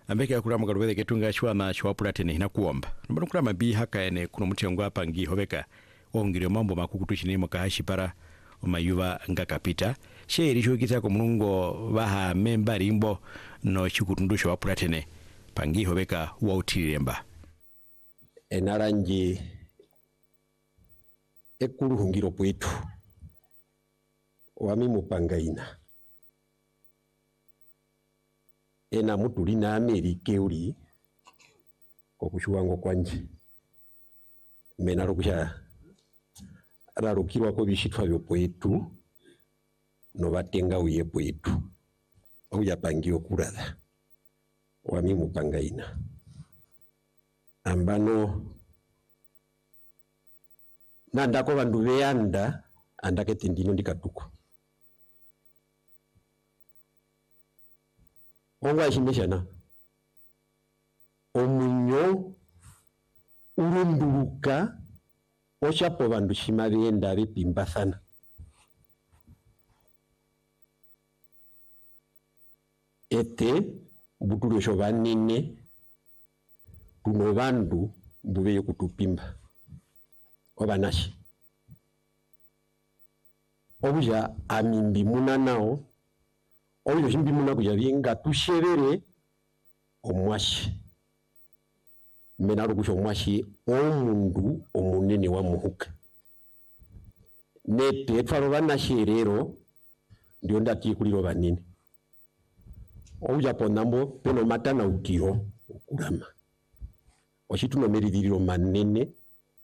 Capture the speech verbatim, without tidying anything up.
ambeke akura mugarubere ketunga shwa na shwa pulatene hina kuomba nambano kura mabi haka ene kuno mutengo hapa ngi hobeka ongire mambo makukutu chini mo kahashi para omayuva ngakapita sheri shokita ko mulungo baha memba rimbo no chikutundu shwa pulatene pangi hobeka wa utiremba enaranje ekuluhungiro kwetu wami mupangaina ena mutuli na Amerika uli kokushuwango kwanje mena rukusha rarukirwa ko bishitwa byo kwetu no batenga uye kwetu uya pangio kurada wami mupangaina ambano nandako bandu beyanda andake tindino ndikatuko ongwa shimeshana omunyo urunduluka oshapo bandu shima benda bipimba sana ete butulio sho banene tuno bandu mbube kutupimba obanashi obuja amimbi muna nao oyo shimbi muna kuja binga tushebere omwashi mena rukusho omwashi omundu omunene wa muhuka nete twaro banashi rero ndio ndati kuliro banene obuja ponambo peno matana ukiro okulama oshituno meridiro manene